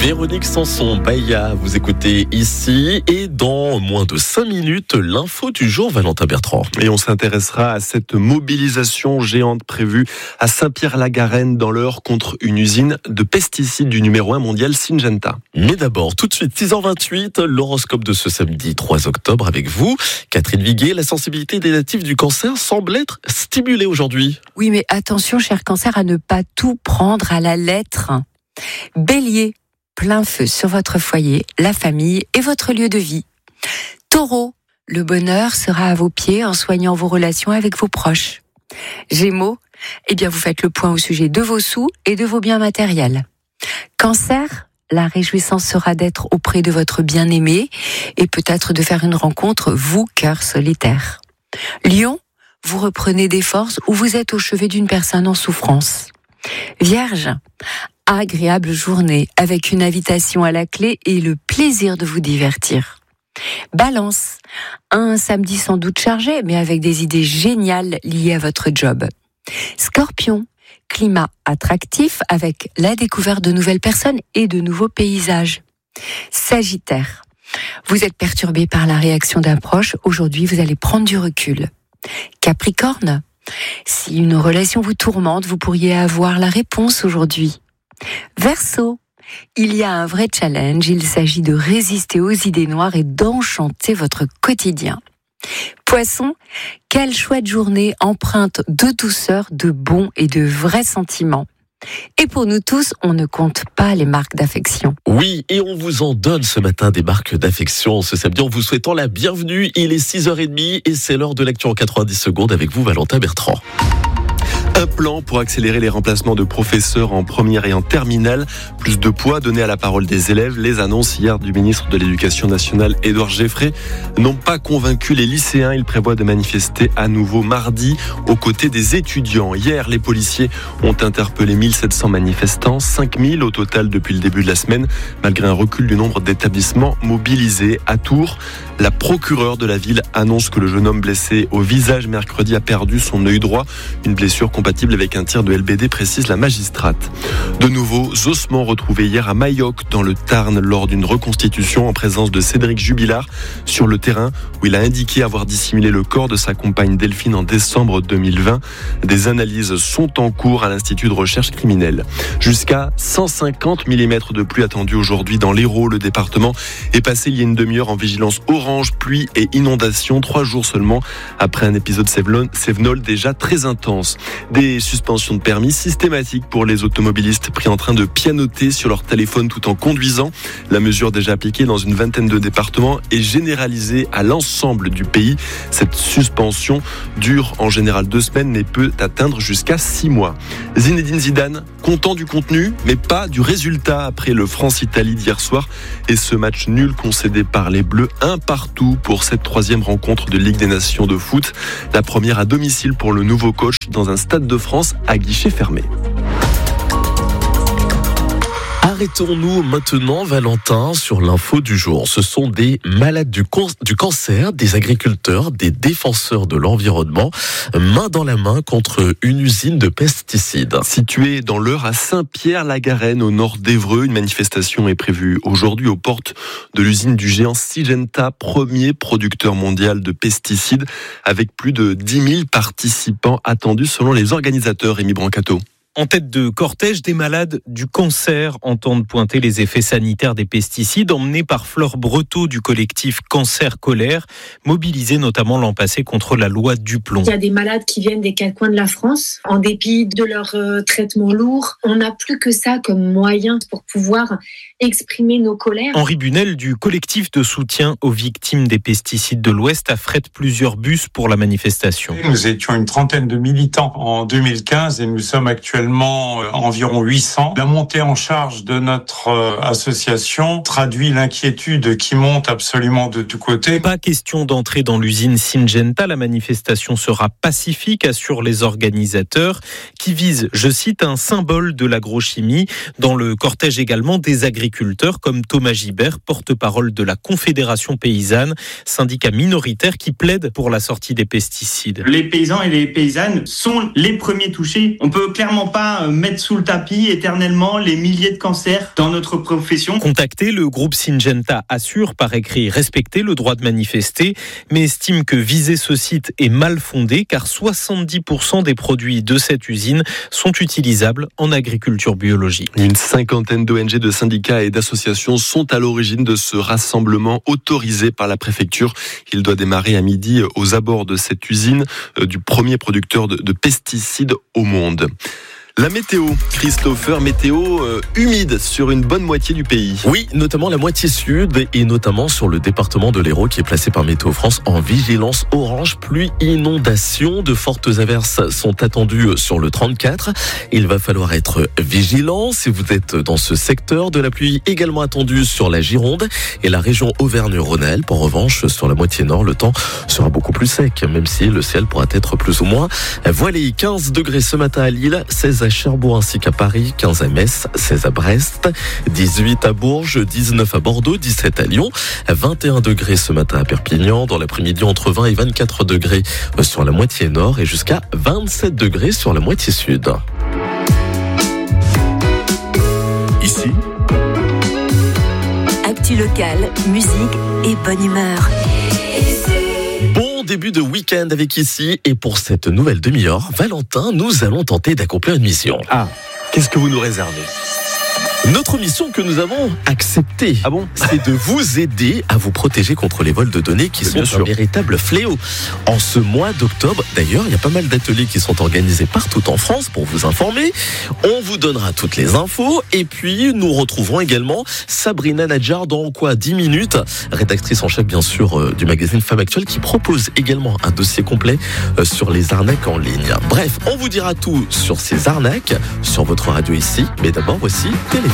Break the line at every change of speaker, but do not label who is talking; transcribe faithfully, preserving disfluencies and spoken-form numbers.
Véronique Sanson, Baya, vous écoutez ici et dans moins de cinq minutes, l'info du jour, Valentin Bertrand.
Et on s'intéressera à cette mobilisation géante prévue à Saint-Pierre-la-Garenne dans l'Eure contre une usine de pesticides du numéro un mondial Syngenta.
Mais d'abord, tout de suite, six heures vingt-huit, l'horoscope de ce samedi trois octobre avec vous. Catherine Viguet, la sensibilité des natifs du cancer semble être stimulée aujourd'hui.
Oui, mais attention, cher cancer, à ne pas tout prendre à la lettre. Bélier, plein feu sur votre foyer, la famille et votre lieu de vie. Taureau, le bonheur sera à vos pieds en soignant vos relations avec vos proches. Gémeaux, eh bien vous faites le point au sujet de vos sous et de vos biens matériels. Cancer, la réjouissance sera d'être auprès de votre bien-aimé et peut-être de faire une rencontre, vous, cœur solitaire. Lion, vous reprenez des forces ou vous êtes au chevet d'une personne en souffrance. Vierge, agréable journée avec une invitation à la clé et le plaisir de vous divertir. Balance, un samedi sans doute chargé mais avec des idées géniales liées à votre job. Scorpion, climat attractif avec la découverte de nouvelles personnes et de nouveaux paysages. Sagittaire, vous êtes perturbé par la réaction d'un proche, aujourd'hui vous allez prendre du recul. Capricorne, si une relation vous tourmente, vous pourriez avoir la réponse aujourd'hui. Verseau, il y a un vrai challenge, il s'agit de résister aux idées noires et d'enchanter votre quotidien. Poisson, quelle chouette journée empreinte de douceur, de bons et de vrais sentiments. Et pour nous tous, on ne compte pas les marques d'affection.
Oui, et on vous en donne ce matin des marques d'affection ce samedi en vous souhaitant la bienvenue. Il est six heures trente et c'est l'heure de l'actu en quatre-vingt-dix secondes avec vous, Valentin Bertrand.
Un plan pour accélérer les remplacements de professeurs en première et en terminale. Plus de poids donné à la parole des élèves. Les annonces hier du ministre de l'Éducation nationale, Édouard Geffray, n'ont pas convaincu les lycéens. Ils prévoient de manifester à nouveau mardi aux côtés des étudiants. Hier, les policiers ont interpellé mille sept cents manifestants, cinq mille au total depuis le début de la semaine, malgré un recul du nombre d'établissements mobilisés. À Tours, la procureure de la ville annonce que le jeune homme blessé au visage mercredi a perdu son œil droit. Une blessure compatible avec un tir de L B D, précise la magistrate. De nouveaux ossements retrouvés hier à Mayoc, dans le Tarn, lors d'une reconstitution en présence de Cédric Jubilard sur le terrain, où il a indiqué avoir dissimulé le corps de sa compagne Delphine en décembre deux mille vingt. Des analyses sont en cours à l'Institut de recherche criminelle. Jusqu'à cent cinquante millimètres de pluie attendue aujourd'hui dans l'Hérault. Le département est passé il y a une demi-heure en vigilance orange, pluie et inondation, trois jours seulement après un épisode Cévenol déjà très intense. Des suspensions de permis systématiques pour les automobilistes pris en train de pianoter sur leur téléphone tout en conduisant. La mesure déjà appliquée dans une vingtaine de départements est généralisée à l'ensemble du pays. Cette suspension dure en général deux semaines mais peut atteindre jusqu'à six mois. Zinedine Zidane, content du contenu mais pas du résultat après le France-Italie d'hier soir et ce match nul concédé par les Bleus, un partout pour cette troisième rencontre de Ligue des Nations de foot. La première à domicile pour le nouveau coach dans un stade de France à guichet fermé.
Arrêtons-nous maintenant, Valentin, sur l'info du jour. Ce sont des malades du, con- du cancer, des agriculteurs, des défenseurs de l'environnement, main dans la main contre une usine de pesticides.
Située dans l'Eure à Saint-Pierre-la-Garenne, au nord d'Évreux, une manifestation est prévue aujourd'hui aux portes de l'usine du géant Syngenta, premier producteur mondial de pesticides, avec plus de dix mille participants attendus selon les organisateurs. Rémi Brancato.
En tête de cortège, des malades du cancer entendent pointer les effets sanitaires des pesticides, emmenés par Flore Breteau du collectif Cancer Colère, mobilisé notamment l'an passé contre la loi Duplon.
Il y a des malades qui viennent des quatre coins de la France, en dépit de leur euh, traitement lourd. On n'a plus que ça comme moyen pour pouvoir exprimer nos colères.
Henri Bunel du collectif de soutien aux victimes des pesticides de l'Ouest affrète plusieurs bus pour la manifestation.
Nous étions une trentaine de militants en deux mille quinze et nous sommes actuellement environ huit cents. La montée en charge de notre association traduit l'inquiétude qui monte absolument de tous côtés.
Pas question d'entrer dans l'usine Syngenta. La manifestation sera pacifique, assurent les organisateurs, qui visent, je cite, un symbole de l'agrochimie. Dans le cortège également des agriculteurs comme Thomas Gibert, porte-parole de la Confédération paysanne, syndicat minoritaire qui plaide pour la sortie des pesticides.
Les paysans et les paysannes sont les premiers touchés. On peut clairement pas mettre sous le tapis éternellement les milliers de cancers dans notre profession.
Contacté, le groupe Syngenta assure par écrit respecter le droit de manifester, mais estime que viser ce site est mal fondé car soixante-dix pour cent des produits de cette usine sont utilisables en agriculture biologique.
Une cinquantaine d'O N G, de syndicats et d'associations sont à l'origine de ce rassemblement autorisé par la préfecture. Il doit démarrer à midi aux abords de cette usine du premier producteur de, de pesticides au monde. La météo, Christopher, météo euh, humide sur une bonne moitié du pays.
Oui, notamment la moitié sud et notamment sur le département de l'Hérault qui est placé par Météo France en vigilance orange, pluie, inondation. De fortes averses sont attendues sur le trente-quatre. Il va falloir être vigilant si vous êtes dans ce secteur. De la pluie également attendue sur la Gironde et la région Auvergne-Rhône-Alpes. En revanche, sur la moitié nord, le temps sera beaucoup plus sec, même si le ciel pourra être plus ou moins voilé. quinze degrés ce matin à Lille, seize à Cherbourg ainsi qu'à Paris, quinze à Metz, seize à Brest, dix-huit à Bourges, dix-neuf à Bordeaux, dix-sept à Lyon, vingt et un degrés ce matin à Perpignan, dans l'après-midi entre vingt et vingt-quatre degrés sur la moitié nord et jusqu'à vingt-sept degrés sur la moitié sud.
Ici,
actu locale, musique et bonne humeur.
Bon début de week-end avec ici et pour cette nouvelle demi-heure, Valentin, nous allons tenter d'accomplir une mission.
Ah, qu'est-ce que vous nous réservez ?
Notre mission que nous avons acceptée,
ah bon
c'est de vous aider à vous protéger contre les vols de données qui sont un véritable fléau. En ce mois d'octobre, d'ailleurs, il y a pas mal d'ateliers qui sont organisés partout en France pour vous informer. On vous donnera toutes les infos et puis nous retrouverons également Sabrina Nadjar dans quoi dix minutes, rédactrice en chef bien sûr euh, du magazine Femme Actuelle qui propose également un dossier complet euh, sur les arnaques en ligne. Bref, on vous dira tout sur ces arnaques sur votre radio ici, mais d'abord voici Téléphone.